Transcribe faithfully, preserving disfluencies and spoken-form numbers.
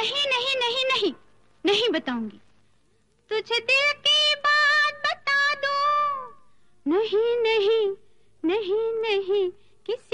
नहीं नहीं नहीं नहीं नहीं बताऊंगी। तुझे दिल की बात बता दूं। नहीं नहीं नहीं नहीं किसी